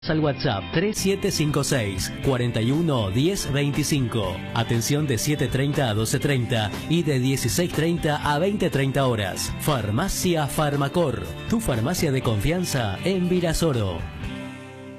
Al WhatsApp 3756 41 10 25. Atención de 7:30 a 12:30 y de 16:30 a 20:30 horas. Farmacia Farmacor, tu farmacia de confianza en Virasoro.